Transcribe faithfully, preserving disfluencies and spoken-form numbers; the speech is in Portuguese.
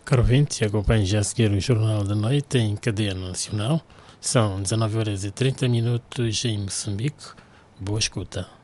Caro ouvinte, acompanhe já a seguir o Jornal da Noite em cadeia nacional. São dezanove horas e trinta minutos em Moçambique. Boa escuta.